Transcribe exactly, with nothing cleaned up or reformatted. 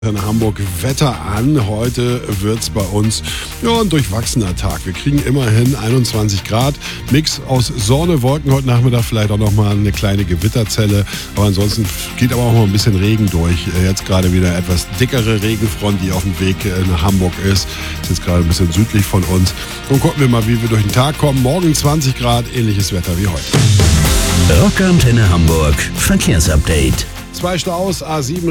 In Hamburg Wetter an. Heute wird es bei uns ja, ein durchwachsener Tag. Wir kriegen immerhin einundzwanzig Grad. Mix aus Sonne, Wolken heute Nachmittag, vielleicht auch nochmal eine kleine Gewitterzelle. Aber ansonsten geht aber auch mal ein bisschen Regen durch. Jetzt gerade wieder etwas dickere Regenfront, die auf dem Weg nach Hamburg ist. Ist jetzt gerade ein bisschen südlich von uns. Und gucken wir mal, wie wir durch den Tag kommen. Morgen zwanzig Grad, ähnliches Wetter wie heute. Rockantenne Hamburg Verkehrsupdate. Zwei Staus, A sieben